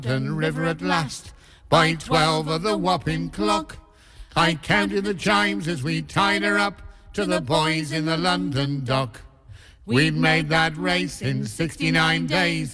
London River at last, by 12 of the whopping clock. I counted the chimes as we tied her up to the boys in the London dock. We'd made that race in 69 days,